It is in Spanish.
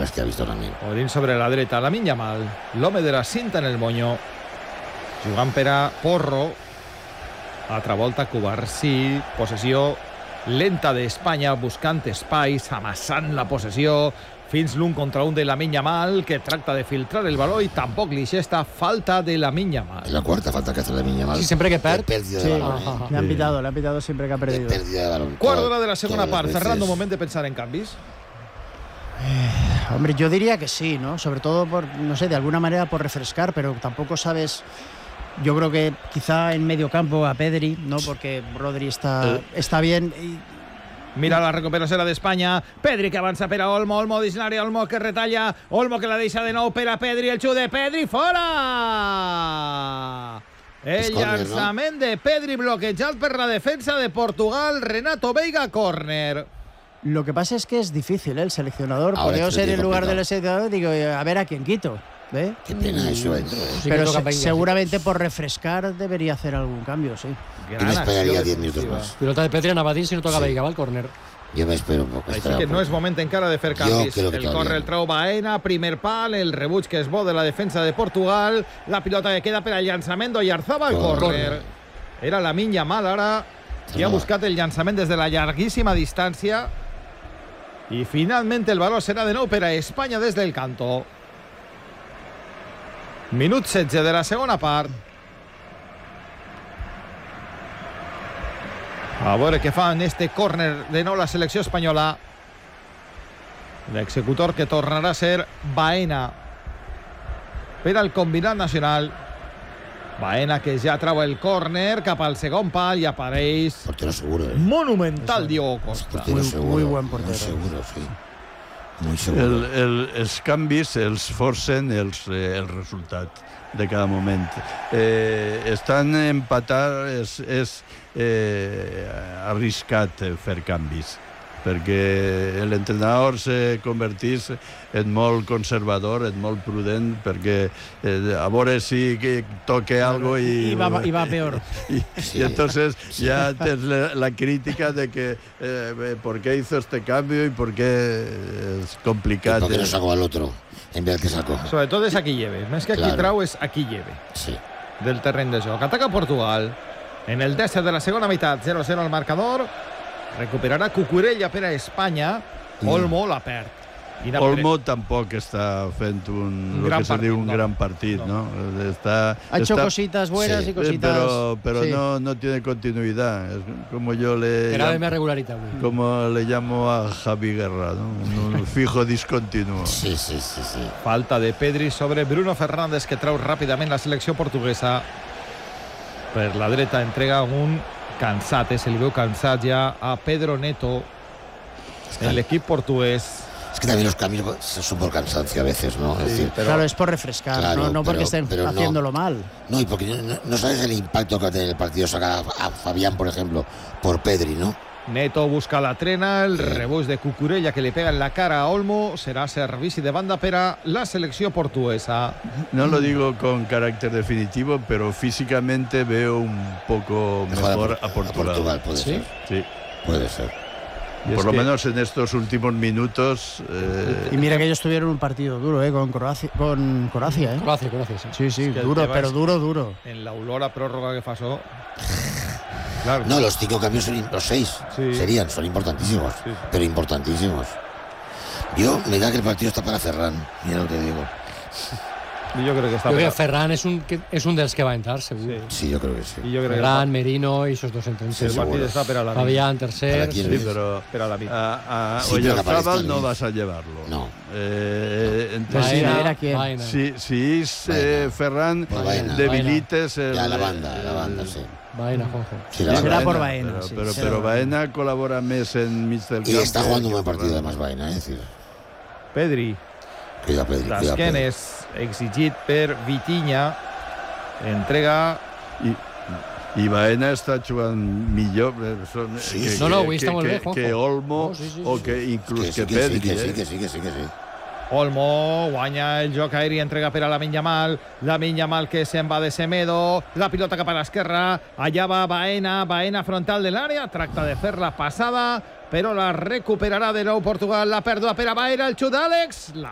las que ha visto también. Orín sobre la dreta, Lamine Yamal, l'home de la cinta en el moño, jugant per a Porro, altra volta Cubarsí, possessió lenta d'Espanya, buscant espais, amassant la possessió, fins l'1 contra 1 de Lamine Yamal, que tracta de filtrar el baló i tampoc li xesta falta de Lamine Yamal. Es la cuarta falta que hace Lamine Yamal. Sí, siempre que de perd. pérdida Sí, de balón. le han pitado siempre que ha perdido. De pérdida de balón. Quart d'hora de la segona Todas part. las veces. Fernando, moment de pensar en canvis. Hombre, yo diría que sí, ¿no? Sobre todo por, no sé, de alguna manera por refrescar, pero tampoco sabes. Yo creo que quizá en medio campo a Pedri, ¿no? Porque Rodri está bien. Mira la recuperació d'Espanya. Pedri que avança per a Olmo. Olmo dins l'àrea. Olmo que retalla. Olmo que la deixa de nou per a Pedri. El xut de Pedri. Fora! El llançament de Pedri bloquejat per la defensa de Portugal. Renato Veiga, córner. Lo que pasa es que es difícil, ¿eh? El seleccionador. Podría ser en lugar del seleccionador, digo, a ver a quién quito. ¿Ve? Qué pena eso dentro. Sí, Pero que toca seguramente por refrescar debería hacer algún cambio, sí. Yo me esperaría 10 minutos más. Pilota de Pedri anava dins si no toca Veiga, va al córner. Yo me espero un poco. Així que no és moment encara de fer canvis. El corre el treu Baena, primer pal, el rebuig que és bo de la defensa de Portugal, la pilota que queda per al llançament d'Oyarzabal, córner. Era Lamine Yamal ara, que ha buscat el llançament des de la llarguíssima distància i finalment el baló serà de nou per a Espanya des del canto. Minut 16 de la segona part. A veure què fa en este córner de nou la selecció espanyola. L'executor que tornarà a ser Baena per al combinat nacional. Baena que ja trau el córner cap al segon pal i apareix Portero seguro, monumental Diego Costa. Muy buen portero. Muy seguro, sí. Muy seguro. Els canvis els forcen el resultat de cada moment. Estan empatats, és arriscat fer canvis, perquè l'entrenador se convertís en molt conservador, en molt prudent, perquè a veure si toque algo y va peor. Y entonces ya tienes la crítica de que por qué hizo este cambio y por qué es complicado. ¿Y por qué no sacó al otro en vez del que sacó? Sobretot és aquí lleve. Més que aquí trau és aquí lleve. Sí. Del terreny de joc. Ataca Portugal. En el 10 de la segona meitat, 0-0 al marcador. Recuperarà Cucurella per a Espanya. Olmo la perd. Olmo tampoc està fent un gran partit, ¿no? Ha hecho cositas buenas y cositas... Pero sí. no tiene continuidad. Es como yo le llamo a Javi Guerra, ¿no? Un fijo discontinuo. Sí. Falta de Pedri sobre Bruno Fernández, que trau ràpidament la selecció portuguesa. Per la dreta entrega un cansat, se li veu cansat ja a Pedro Neto en l'equip portuguès. Es que también los cambios son por cansancio a veces, ¿no? Es decir, claro, es por refrescar, claro, no porque estén haciéndolo mal. No, y porque no sabes el impacto que va a tener el partido sacar a Fabián, por ejemplo, por Pedri, ¿no? Neto busca la trena, el rebuig de Cucurella que le pega en la cara a Olmo, será servici de banda para la selección portuguesa. No lo digo con carácter definitivo, pero físicamente veo un poco mejor a Portugal. Puede ser. Sí. Puede ser. Por lo menos en estos últimos minutos. Y mira que ellos tuvieron un partido duro, con Croacia, ¿eh? Croacia, sí. Sí, duro, pero duro. En la olor a prórroga que pasó. Claro. No, los 5 cambios, los 6 son importantísimos, pero importantísimos. Me da que el partido está para Ferran, mira lo que digo. Yo creo que Ferran es un dels que va a entrar, seguro. Sí, yo creo que sí. Ferran, Merino y esos dos entonces. El partido está para la Fabián, tercer. Sí, pero a Oyarzabal no vas a llevarlo. No. Si es Ferran, debilites la banda, sí. Baena, Juanjo. Será por Baena. Pero Baena colabora más en mig del campo. Y está jugando un buen partido además Baena, es decir. Pedri. Cuida Pedri. D'esquenes, exigit per Vitinha. Entrega... I Baena està jugant millor que Olmo o que inclús que Pedri. Sí. Olmo guanya el joc aeri, entrega per a Lamine Yamal que se'n va de Semedo, la pilota cap a l'esquerra, allà va Baena frontal de l'àrea, tracta de fer la passada, però la recuperarà de nou Portugal, la pèrdua per a Baena, el xut d'Àlex, la